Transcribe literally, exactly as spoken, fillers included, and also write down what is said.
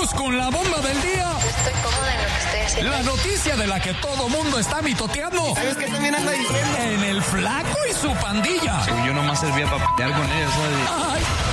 Vamos con la bomba del día. Estoy cómoda en lo que estoy haciendo. La noticia de la que todo mundo está mitoteando. ¿Sabes qué también anda diciendo? En el Flaco y su pandilla. Yo nomás servía para pelear con ellos, ¿sabes? Ay,